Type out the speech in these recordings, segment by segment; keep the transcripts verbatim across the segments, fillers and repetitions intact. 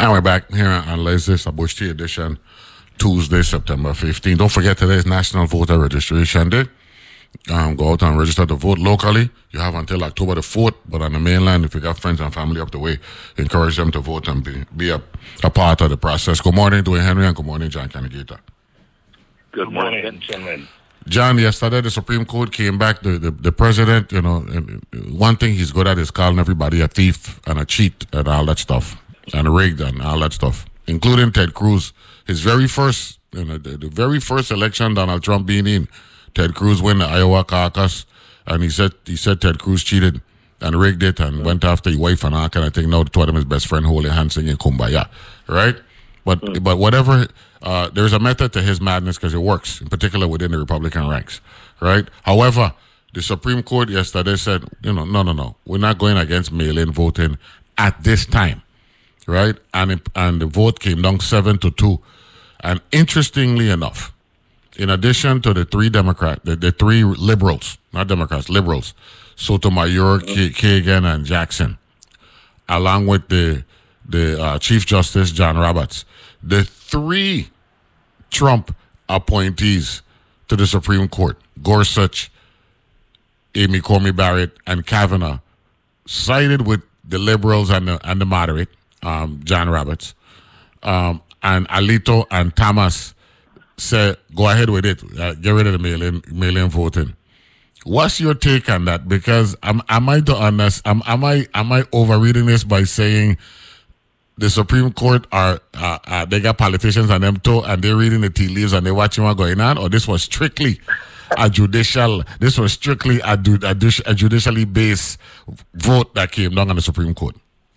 And we're back here on Let's This, a Bush Tea edition, Tuesday, September fifteenth. Don't forget today is National Voter Registration Day. Um, go out and register to vote locally. You have until October the fourth, but on the mainland, if you got friends and family up the way, encourage them to vote and be, be a, a part of the process. Good morning, Dwayne Henry, and good morning, John Canigata. Good morning, gentlemen. John, yesterday the Supreme Court came back. The, the, the president, you know, one thing he's good at is calling everybody a thief and a cheat and all that stuff, and rigged and all that stuff, including Ted Cruz. His very first, you know, the, the very first election Donald Trump being in, Ted Cruz won the Iowa caucus, and he said he said Ted Cruz cheated and rigged it and went after his wife and all kind of thing. Now the two of them is best friend holding hands singing Kumbaya, right? But mm. but whatever, uh, there's a method to his madness because it works, in particular within the Republican ranks, right? However, the Supreme Court yesterday said, you know, no, no, no, we're not going against mail-in voting at this time, right? And it, and the vote came down seven to two, and interestingly enough, in addition to the three Democrats, the, the three liberals, not Democrats, liberals, Sotomayor, K- Kagan, and Jackson, along with the the uh, Chief Justice John Roberts, the three Trump appointees to the Supreme Court, Gorsuch, Amy Coney Barrett, and Kavanaugh, sided with the liberals and the, and the moderate, um, John Roberts, um, and Alito and Thomas said, go ahead with it, uh, get rid of the mail-in, mail-in voting. What's your take on that? Because am, am I to understand, am, am I am I overreading this by saying the Supreme Court are uh, uh, they got politicians on them too, and they're reading the tea leaves and they're watching what's going on, or this was strictly a judicial, this was strictly a, a, a judicially based vote that came down on the Supreme Court?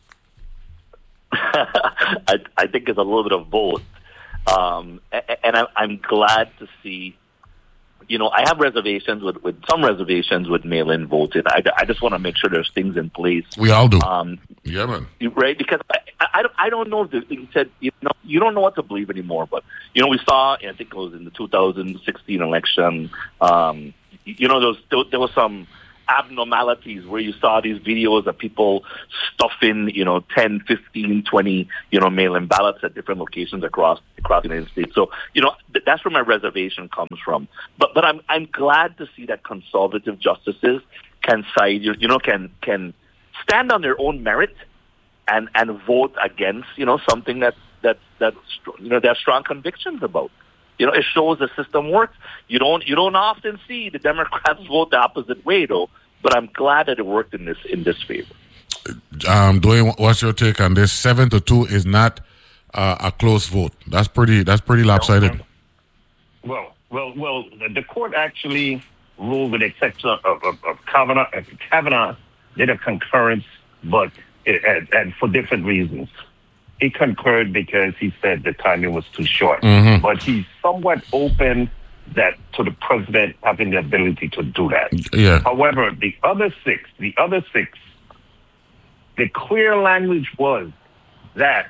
I, I think it's a little bit of both. Um, and I, I'm glad to see, you know, I have reservations with, with some reservations with mail-in voting. I, I just want to make sure there's things in place. We all do. Um, yeah, man. Right? Because I, I, don't, I don't know if the, you said, you know, you don't know what to believe anymore. But, you know, we saw, I think it was in the two thousand sixteen election, um, you know, there was, there, there was some abnormalities where you saw these videos of people stuffing, you know, ten, fifteen, twenty, you know, mail-in ballots at different locations across across the United States. So, you know, th- that's where my reservation comes from. But but I'm I'm glad to see that conservative justices can side, you, you know, can can stand on their own merit and and vote against, you know, something that that that you know they have strong convictions about. You know, it shows the system works. You don't you don't often see the Democrats vote the opposite way, though. But I'm glad that it worked in this in this favor. Um, Dwayne, what's your take on this? Seven to two is not uh, a close vote. That's pretty. That's pretty lopsided. Well, well, well. The court actually ruled, with the exception of, of, of Kavanaugh. Kavanaugh did a concurrence, but it, and, and for different reasons. He concurred because he said the timing was too short. Mm-hmm. But he's somewhat open that to the president having the ability to do that. Yeah. However, the other six, the other six, the clear language was that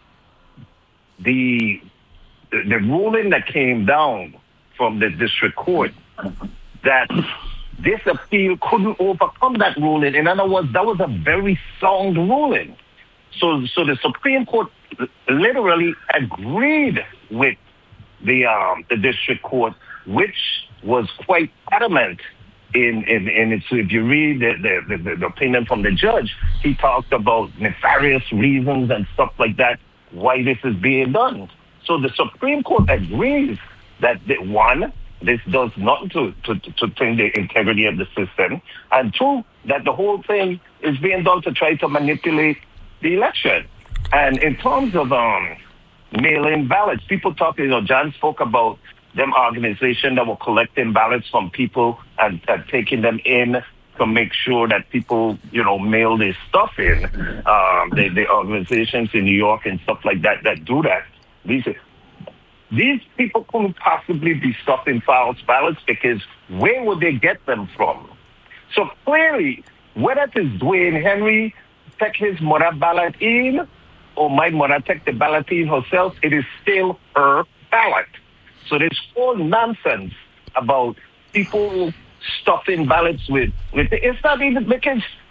the the, the ruling that came down from the district court that this appeal couldn't overcome that ruling. In other words, that was a very sound ruling. So, so the Supreme Court literally agreed with the um, the district court, which was quite adamant in in, in its. If you read the the, the the opinion from the judge, he talked about nefarious reasons and stuff like that why this is being done. So the Supreme Court agrees that the, one, this does nothing to to to thing the integrity of the system, and two, that the whole thing is being done to try to manipulate the election. And in terms of um, mail-in ballots, people talk, you know, John spoke about them organizations that were collecting ballots from people and, and taking them in to make sure that people, you know, mail their stuff in. Um, the, the organizations in New York and stuff like that that do that. These these people couldn't possibly be stuffing false ballots because where would they get them from? So clearly, whether it is Dwayne Henry take his mother ballot in, or my mother take the ballot in herself, it is still her ballot. So there's all nonsense about people stuffing ballots with, with it's not even because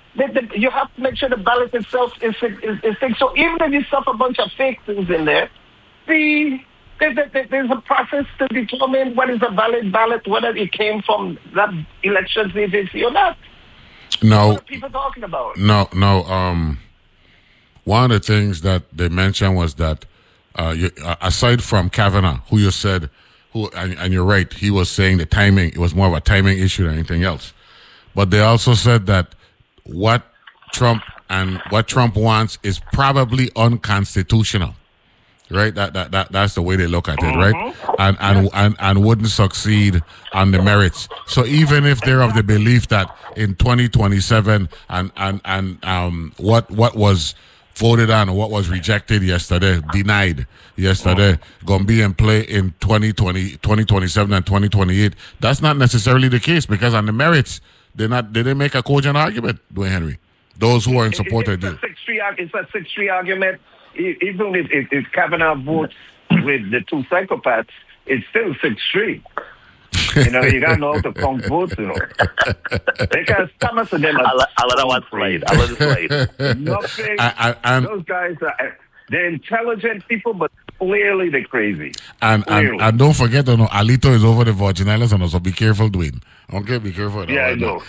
the, the, you have to make sure the ballot itself is is, is fixed. So even if you stuff a bunch of fake things in there, the, the, the, the there's a process to determine what is a valid ballot, whether it came from that election agency or not. No, what are people talking about? No, no. Um, one of the things that they mentioned was that uh, you, uh, aside from Kavanaugh, who you said, who and, and you're right, he was saying the timing. It was more of a timing issue than anything else. But they also said that what Trump and what Trump wants is probably unconstitutional. Right, that, that that that's the way they look at it, right? Mm-hmm. And and, Yes. and and wouldn't succeed on the merits. So even if they're of the belief that in twenty twenty-seven and and and um what what was voted on or what was rejected yesterday, denied yesterday, Mm-hmm. gonna be in play in twenty twenty, twenty twenty-seven and twenty twenty-eight. That's not necessarily the case because on the merits, they're not. They didn't make a cogent argument, Dwayne Henry. Those who are in support of it's the a deal. six three. It's a six three argument. E- Even if, if, if Kavanaugh votes with the two psychopaths, it's still six three. You know, you got to know how to count votes, you know. Because Thomas and them are I'll, let- I'll let that one slide. I'll let it slide. nothing. I, I, and Those guys are they're intelligent people, but clearly they're crazy. and, and Clearly. and don't forget, you know, Alito is over the Virgin Islands, and so be careful, Dwayne. Okay, be careful. Yeah, I know.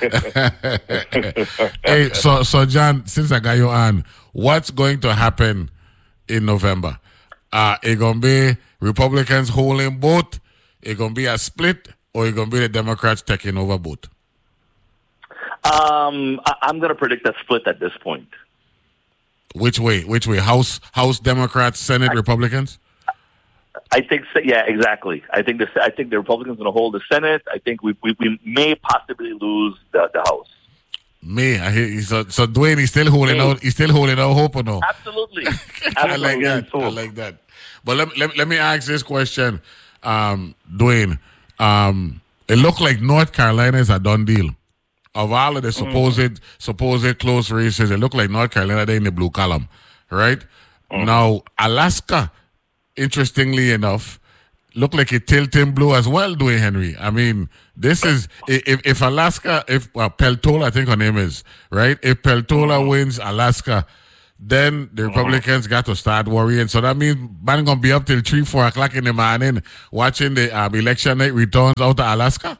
Hey, so so John, since I got you on, what's going to happen in November? Uh, it gonna be Republicans holding both. It gonna be a split, or it gonna be the Democrats taking over both. Um, I, I'm going to predict a split at this point. Which way? Which way? House House Democrats, Senate Republicans. I think, so, yeah, exactly. I think the I think the Republicans are going to hold the Senate. I think we we, we may possibly lose the, the House. Me, I hear you. So, so Dwayne, he's still holding Me. out. He's still holding out hope, or no? Absolutely. I like Absolutely. that. I like that. But let, let, let me ask this question, um, Dwayne. Um, it looked like North Carolina is a done deal. Of all of the supposed Mm. supposed close races, it looked like North Carolina they're in the blue column, right? Mm. Now Alaska, interestingly enough, looked like it tilting blue as well, Dwayne Henry. I mean, this is if if Alaska, if uh, Peltola, I think her name is right. If Peltola Mm-hmm. wins Alaska, then the Republicans got to start worrying. So that means man gonna be up till three, four o'clock in the morning watching the um, election night returns out of Alaska.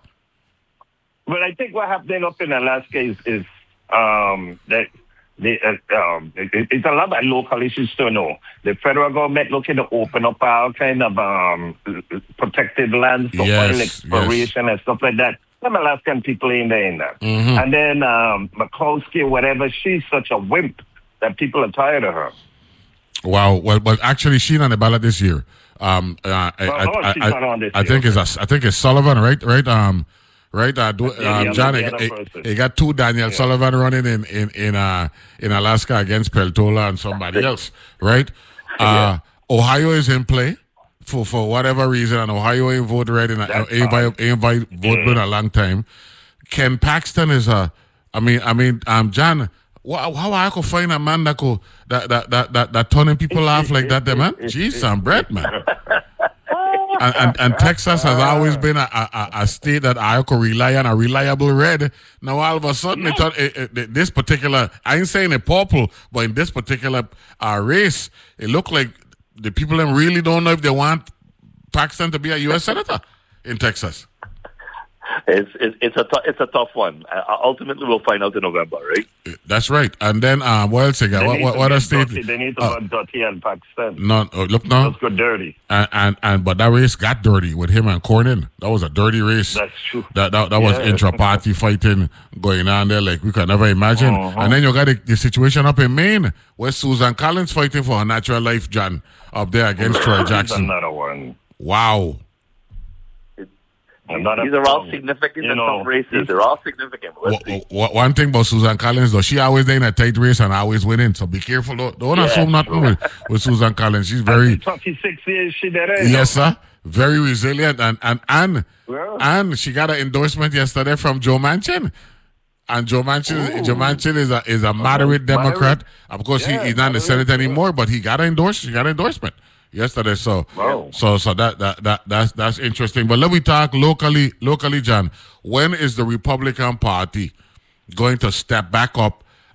Well, I think what happening up in Alaska is, is um, that the, uh, um, it, it's a lot of local issues to know. The federal government looking to open up all kind of um, protected lands for Yes, oil exploration and stuff like that. Some Alaskan people ain't there in that. Mhm. And then um, Mikowski, whatever, she's such a wimp that people are tired of her. Wow. Well, but actually, she's on the ballot this year. Um, uh, I, Oh, I, oh, I, she's I, not on this I year. think it's a, I think it's Sullivan, right? Right. Um, right. Uh, do, Yeah, the um, other- John, the it, other it, person. it got two Daniel Sullivan running in in in uh in Alaska against Peltola and somebody else, right? Uh, Ohio is in play for for whatever reason, and Ohio ain't vote red and That's ain't fine. vote vote blue in a long time. Ken Paxton is a, I mean, I mean, um, John. How, how I could find a man that could that that that that, that turning people off like that, there, man? Jeez, some bread, man. And, and, and Texas has always been a, a, a state that I could rely on, a reliable red. Now all of a sudden, it, thought- it, it, this particular, I ain't saying it purple, but in this particular uh, race, it looked like the people them really don't know if they want Paxton to be a U S senator in Texas. It's it's, it's a tou- it's a tough one. Uh, ultimately, we'll find out in November, right? That's right. And then uh, what else? Again? They What need what, to what get a state? dirty. They need to uh, go dirty and Pakistan. No, oh, look now. Let's go dirty. And, and and but that race got dirty with him and Cornyn. That was a dirty race. That's true. That that, that was Yeah. intra-party fighting going on there like we could never imagine. Uh-huh. And then you got the, the situation up in Maine where Susan Collins fighting for her natural life, John, up there against Troy Jackson. Another one. Wow. Another These are all one. significant You in know, some races. these- They're all significant. Let's Wha- see. wha- one thing about Susan Collins though, she always in a tight race and always winning. So be careful. Don't, don't Yeah, assume nothing sure. with, with Susan Collins. She's very twenty-six years she did it. yes, sir. Very resilient and and and Yeah. and she got an endorsement yesterday from Joe Manchin. And Joe Manchin, Ooh. Joe Manchin is a is a moderate Democrat. Of course, Yeah, he, he's not in the moderate, Senate yeah. anymore, but he got an endorse. He got an endorsement yesterday. So Wow. so so that that that that's that's interesting. But let me talk locally. Locally, John. When is the Republican Party going to step back up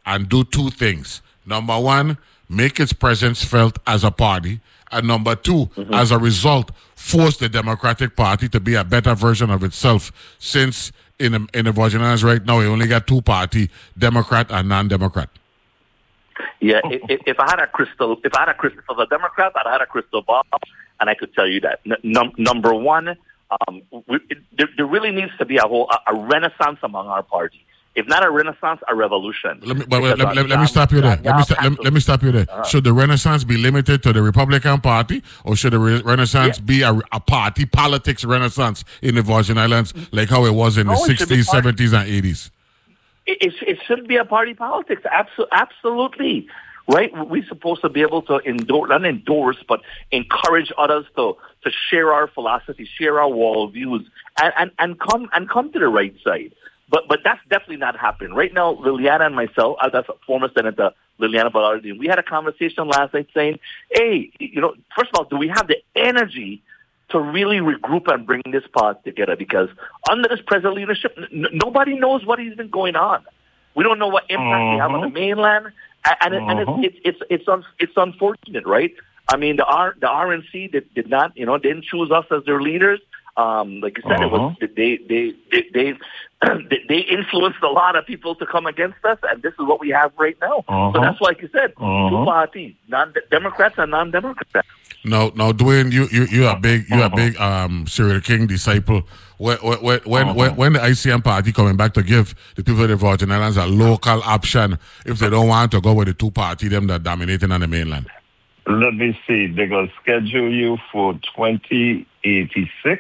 and do two things. Number one, make its presence felt as a party. And number two, mm-hmm. as a result, force the Democratic Party to be a better version of itself. Since in the, in the Virgin Islands right now, we only got two party, Democrat and non-Democrat. Yeah, if, if I had a crystal, if I had a crystal, as a Democrat, I'd had a crystal ball, and I could tell you that. N- number one, um, we, it, there, there really needs to be a whole a, a renaissance among our party. If not a renaissance, a revolution. Let me, but, let, let, let, let me stop you there. Let me, st- let, let me stop you there. Uh-huh. Should the renaissance be limited to the Republican Party, or should the re- renaissance yeah. be a, a party politics renaissance in the Virgin Islands, like how it was in no, the sixties, seventies, and eighties? It, it, it should be a party politics. Absol- absolutely. Right? We're supposed to be able to endorse, not endorse, but encourage others to, to share our philosophy, share our worldviews, and, and, and come and come to the right side. But but that's definitely not happening. Right now, Liliana and myself, uh, that's former Senator Liliana Ballardine, we had a conversation last night saying, hey, you know, first of all, do we have the energy to really regroup and bring this party together? Because under this present leadership, n- nobody knows what has been going on. We don't know what impact uh-huh. they have on the mainland. And, and, uh-huh. and it's, it's, it's, it's, un- it's unfortunate, right? I mean, the R, the R N C did, did not, you know, didn't choose us as their leaders. Um, like you said, uh-huh. it was they they they they, they influenced a lot of people to come against us, and this is what we have right now. Uh-huh. So that's like you said, uh-huh. two parties, non Democrats and non-Democrats. No, no, Dwayne, you you you are big, you are big um Cyril King disciple. When when when, uh-huh. when when the I C M party coming back to give the people of the Virgin Islands a local option if they don't want to go with the two party them that dominating on the mainland? Let me see. They're going to schedule you for twenty eighty-six.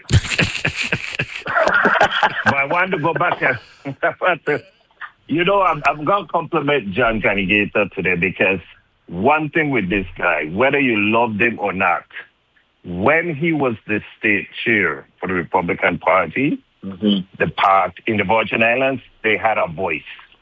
But I want to go back and, you know, I'm, I'm going to compliment John Cannigator today because one thing with this guy, whether you loved him or not, when he was the state chair for the Republican Party, mm-hmm. the part in the Virgin Islands, they had a voice.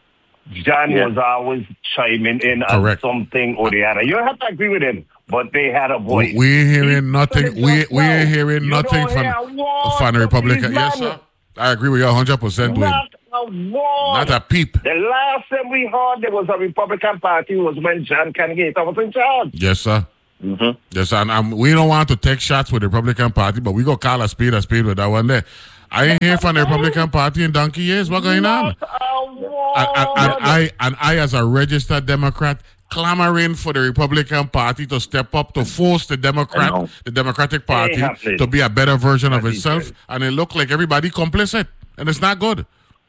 John yeah. was always chiming in Correct. on something or the other. You don't have to agree with him, but they had a voice. We're hearing nothing. We we're hearing nothing from from the Republican. Yes, sir. I agree with you one hundred percent. Not a word. Not a peep. The last time we heard there was a Republican Party was when John Cannigator was in charge. Yes, sir. Mm-hmm. Yes, and um, we don't want to take shots with the Republican Party, but we go call a speed a speed with that one there. I ain't hear from the Republican Party in donkey years. What's going on? And, and, and I and I, as a registered Democrat, clamoring for the Republican Party to step up to force the Democrat, the Democratic Party, to be a better version of itself, and it looked like everybody complicit, and it's not good.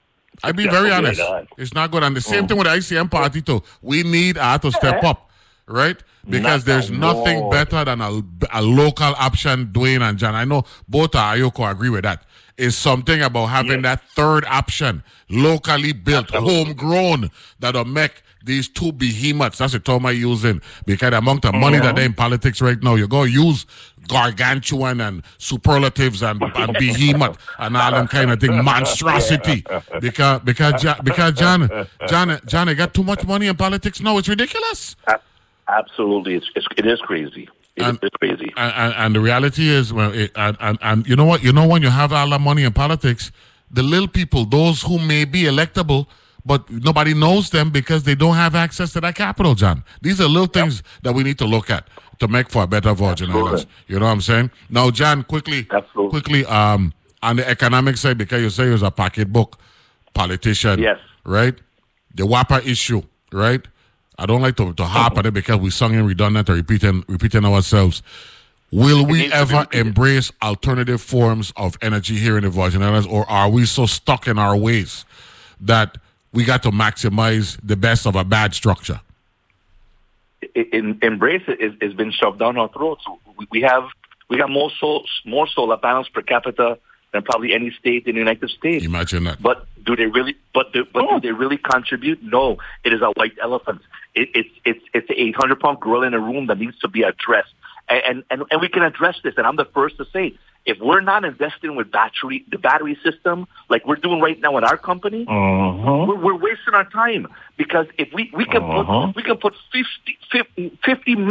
I be very honest, it's not good. And the same thing with the I C M Party too. We need her to step up, right? Because there's nothing better than a, a local option, Dwayne and John. I know both Ayoko agree with that. Is something about having yes. that third option, locally built, Absolutely. homegrown, that'll make these two behemoths, that's the term I'm using, because the amount of money mm-hmm. that they're in politics right now, you're going to use gargantuan and superlatives and, and behemoth and all them kind of thing, monstrosity. Because because because John, John, John, they got too much money in politics now. It's ridiculous. Absolutely. It's, it's, it is crazy. And, it's crazy. And, and, and the reality is, well, it, and, and, and you know what? You know when you have all that money in politics, the little people, those who may be electable, but nobody knows them because they don't have access to that capital, John. These are little things yep. that we need to look at to make for a better Virgin Islands. You know what I'm saying? Now, John, quickly, Absolutely. quickly, um, on the economic side, because you say you're a pocketbook politician, yes, right? The WAPA issue, right? I don't like to, to harp on it because we sung in redundant or repeating repeating ourselves. Will we ever embrace alternative forms of energy here in the Virgin Islands, or are we so stuck in our ways that we got to maximize the best of a bad structure? In, embrace it is, has been shoved down our throats. We, we have we got more sol, more solar panels per capita than probably any state in the United States. Imagine that. But do they really? But do, but oh. do they really contribute? No. It is a white elephant. It, it's it's it's an eight hundred pound gorilla in a room that needs to be addressed. And, and and we can address this. And I'm the first to say, if we're not investing with battery, the battery system, like we're doing right now in our company, uh-huh. we're, we're wasting our time. Because if we, we can uh-huh. put we can put fifty, fifty, fifty me,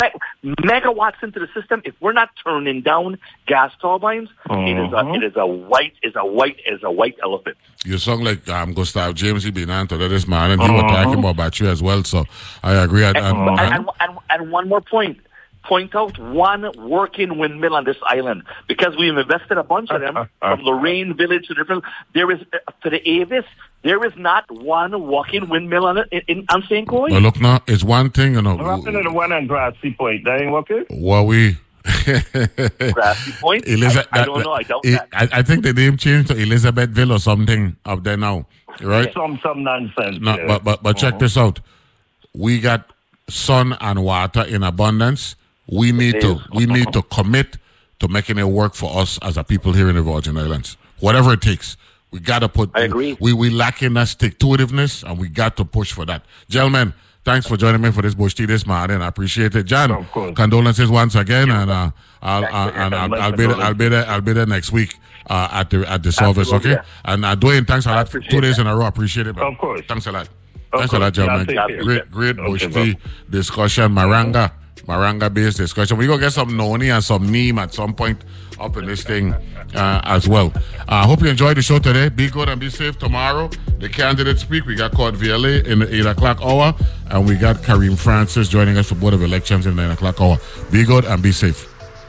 megawatts into the system. If we're not turning down gas turbines, Mm-hmm. it is a it is a white is a white is a white elephant. You sound like um, Gustav James. He been on to this man, and he was Uh-huh. talking about battery as well. So I agree. And, and, And, and- and, and, and one more point. Point out one working windmill on this island, because we've invested a bunch of them from Lorraine Village to different. There is uh, to the Avis. There is not one working windmill on it in, in on Saint Croix. but look now, it's one thing, you know. What happened to the one on Grassy Point? That ain't working? What we Grassy Point. Elizabeth, I, I don't know. I doubt I, that. I, I think the name changed to Elizabethville or something up there now, right? Some some nonsense. No, yeah. but but but check this out. We got sun and water in abundance. We need to we need to commit to making it work for us as a people here in the Virgin Islands. Whatever it takes. We gotta put I agree. We we lacking that stick to itiveness, and we got to push for that. Gentlemen, thanks for joining me for this bush tea this morning. I appreciate it. John, Of course. condolences once again, and uh, I'll, Thanks I'll, for your and I'll, time. I'll be there, I'll be there I'll be there next week uh, at the at the service, Absolutely, okay? yeah. And uh, Dwayne, thanks a lot. appreciate Two days that. in a row, appreciate it. man. Of course. Thanks a lot. Of Thanks a lot, course. Yeah, gentlemen. take care. Great, great Okay, bush bro. tea discussion. Maranga, Maranga based discussion. We gonna get some noni and some neem at some point up in this thing uh, as well. I uh, hope you enjoyed the show today. Be good and be safe tomorrow. The candidates speak. We got Court V L A in the eight o'clock hour, and we got Kareem Francis joining us for Board of Elections in the nine o'clock hour. Be good and be safe.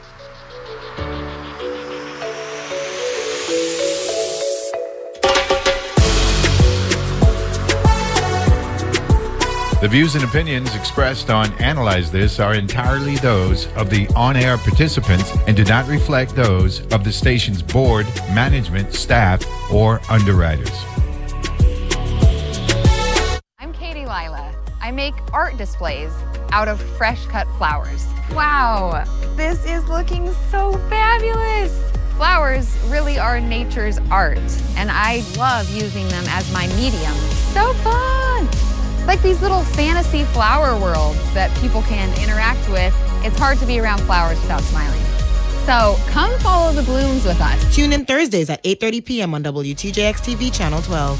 The views and opinions expressed on Analyze This are entirely those of the on-air participants and do not reflect those of the station's board, management, staff, or underwriters. I'm Katie Lila. I make art displays out of fresh cut flowers. Wow, this is looking so fabulous. Flowers really are nature's art, and I love using them as my medium. So fun! Like these little fantasy flower worlds that people can interact with. It's hard to be around flowers without smiling. So come follow the blooms with us. Tune in Thursdays at eight thirty p.m. on W T J X T V Channel twelve.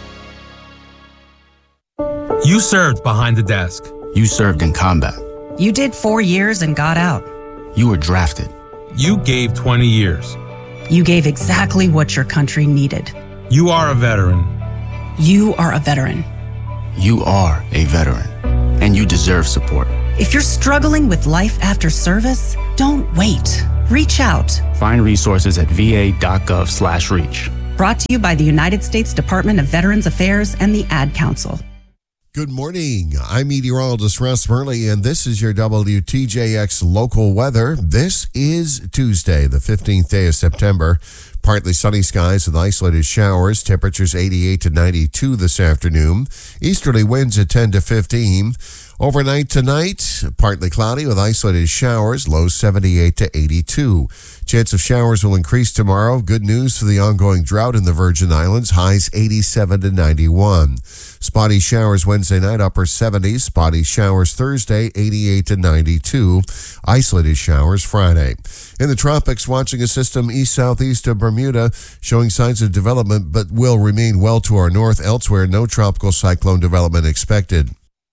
You served behind the desk. You served in combat. You did four years and got out. You were drafted. You gave twenty years. You gave exactly what your country needed. You are a veteran. You are a veteran. You are a veteran, and you deserve support. If you're struggling with life after service, don't wait. Reach out. Find resources at va.gov slash reach. Brought to you by the United States Department of Veterans Affairs and the Ad Council. Good morning. I'm meteorologist Russ Murley, and this is your W T J X local weather. This is Tuesday, the fifteenth day of September. Partly sunny skies with isolated showers. Temperatures eighty-eight to ninety-two this afternoon. Easterly winds at ten to fifteen. Overnight tonight, partly cloudy with isolated showers. Lows seventy-eight to eighty-two. Chance of showers will increase tomorrow. Good news for the ongoing drought in the Virgin Islands. Highs eighty-seven to ninety-one. Spotty showers Wednesday night, upper seventies. Spotty showers Thursday, eighty-eight to ninety-two. Isolated showers Friday. In the tropics, watching a system east-southeast of Bermuda showing signs of development, but will remain well to our north. Elsewhere, no tropical cyclone development expected.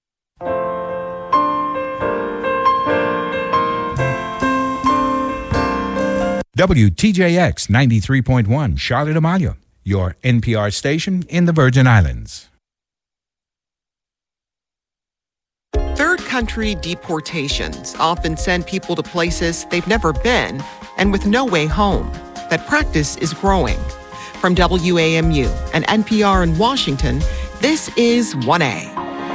W T J X ninety-three point one, Charlotte Amalia, your N P R station in the Virgin Islands. Third country deportations often send people to places they've never been and with no way home. That practice is growing. From W A M U and N P R in Washington, this is one A.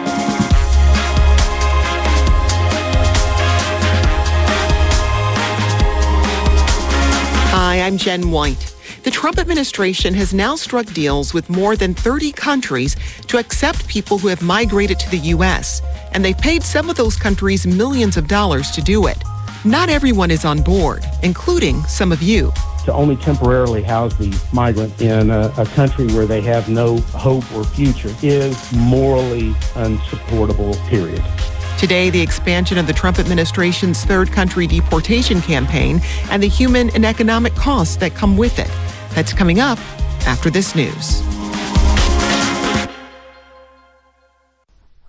Hi, I'm Jen White. The Trump administration has now struck deals with more than thirty countries to accept people who have migrated to the U S, and they've paid some of those countries millions of dollars to do it. Not everyone is on board, including some of you. To only temporarily house these migrants in a, a country where they have no hope or future is morally unsupportable, period. Today, the expansion of the Trump administration's third country deportation campaign and the human and economic costs that come with it. That's coming up after this news.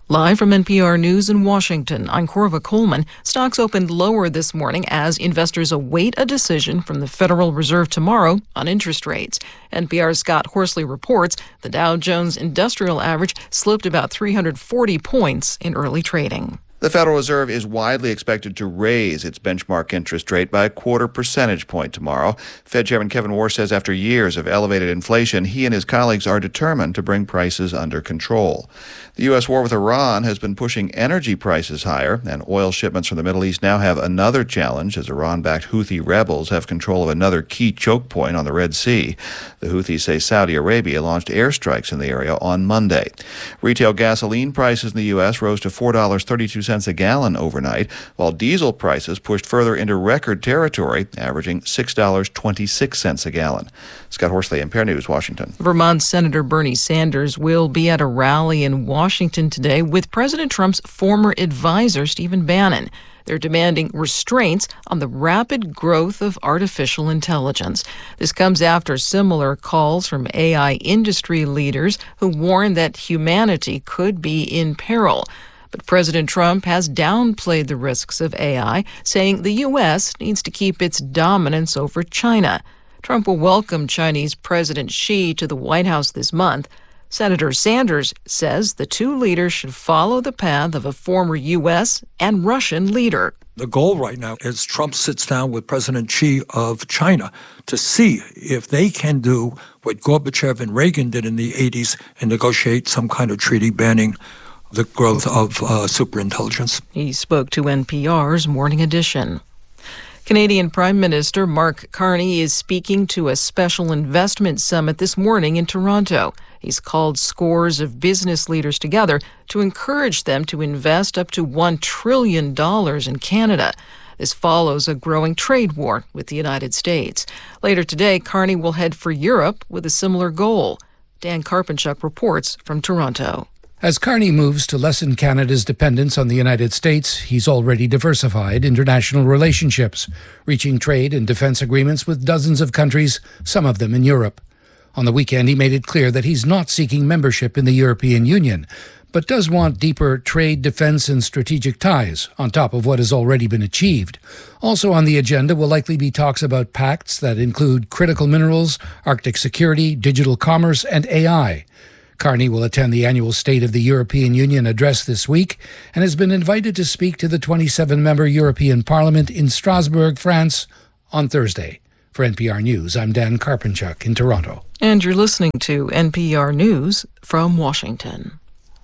Live from N P R News in Washington, I'm Corva Coleman. Stocks opened lower this morning as investors await a decision from the Federal Reserve tomorrow on interest rates. N P R's Scott Horsley reports the Dow Jones Industrial Average slipped about three hundred forty points in early trading. The Federal Reserve is widely expected to raise its benchmark interest rate by a quarter percentage point tomorrow. Fed Chairman Kevin Warsh says after years of elevated inflation, he and his colleagues are determined to bring prices under control. The U S war with Iran has been pushing energy prices higher, and oil shipments from the Middle East now have another challenge as Iran-backed Houthi rebels have control of another key choke point on the Red Sea. The Houthis say Saudi Arabia launched airstrikes in the area on Monday. Retail gasoline prices in the U S rose to four dollars and thirty-two cents a gallon overnight, while diesel prices pushed further into record territory, averaging six dollars and twenty-six cents a gallon. Scott Horsley, N P R News, Washington. Vermont Senator Bernie Sanders will be at a rally in Washington today with President Trump's former advisor, Stephen Bannon. They're demanding restraints on the rapid growth of artificial intelligence. This comes after similar calls from A I industry leaders who warn that humanity could be in peril. But President Trump has downplayed the risks of A I, saying the U S needs to keep its dominance over China. Trump will welcome Chinese President Xi to the White House this month. Senator Sanders says the two leaders should follow the path of a former U S and Russian leader. The goal right now is Trump sits down with President Xi of China to see if they can do what Gorbachev and Reagan did in the eighties and negotiate some kind of treaty banning the growth of uh, superintelligence. He spoke to N P R's Morning Edition. Canadian Prime Minister Mark Carney is speaking to a special investment summit this morning in Toronto. He's called scores of business leaders together to encourage them to invest up to one trillion dollars in Canada. This follows a growing trade war with the United States. Later today, Carney will head for Europe with a similar goal. Dan Karpenchuk reports from Toronto. As Carney moves to lessen Canada's dependence on the United States, he's already diversified international relationships, reaching trade and defense agreements with dozens of countries, some of them in Europe. On the weekend, he made it clear that he's not seeking membership in the European Union, but does want deeper trade, defense, and strategic ties on top of what has already been achieved. Also on the agenda will likely be talks about pacts that include critical minerals, Arctic security, digital commerce, and A I. Carney will attend the annual State of the European Union address this week and has been invited to speak to the twenty-seven member European Parliament in Strasbourg, France, on Thursday. For N P R News, I'm Dan Karpenchuk in Toronto. And you're listening to N P R News from Washington.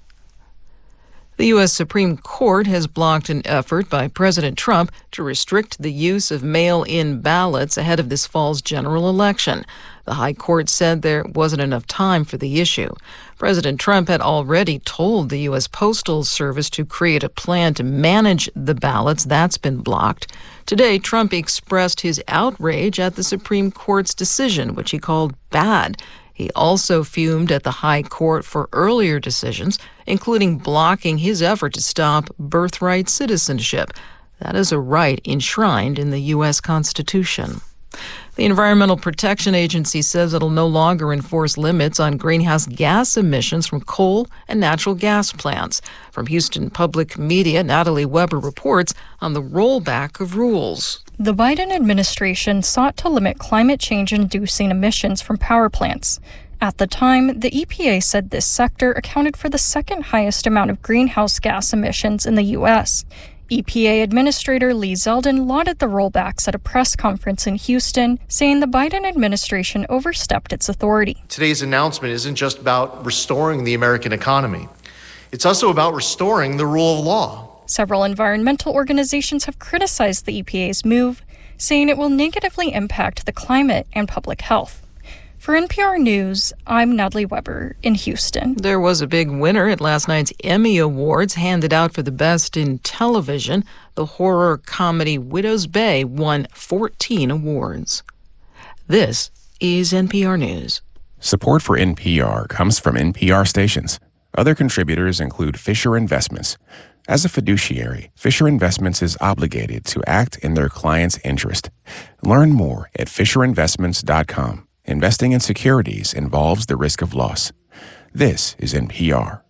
The U S Supreme Court has blocked an effort by President Trump to restrict the use of mail-in ballots ahead of this fall's general election. The High Court said there wasn't enough time for the issue. President Trump had already told the U S Postal Service to create a plan to manage the ballots. That's been blocked. Today, Trump expressed his outrage at the Supreme Court's decision, which he called bad. He also fumed at the High Court for earlier decisions, including blocking his effort to stop birthright citizenship. That is a right enshrined in the U S Constitution. The Environmental Protection Agency says it'll no longer enforce limits on greenhouse gas emissions from coal and natural gas plants. From Houston Public Media, Natalie Weber reports on the rollback of rules. The Biden administration sought to limit climate change-inducing emissions from power plants. At the time, the E P A said this sector accounted for the second highest amount of greenhouse gas emissions in the U S E P A Administrator Lee Zeldin lauded the rollbacks at a press conference in Houston, saying the Biden administration overstepped its authority. Today's announcement isn't just about restoring the American economy. It's also about restoring the rule of law. Several environmental organizations have criticized the E P A's move, saying it will negatively impact the climate and public health. For N P R News, I'm Natalie Weber in Houston. There was a big winner at last night's Emmy Awards handed out for the best in television. The horror comedy Widow's Bay won fourteen awards. This is N P R News. Support for N P R comes from N P R stations. Other contributors include Fisher Investments. As a fiduciary, Fisher Investments is obligated to act in their client's interest. Learn more at fisher investments dot com. Investing in securities involves the risk of loss. This is N P R.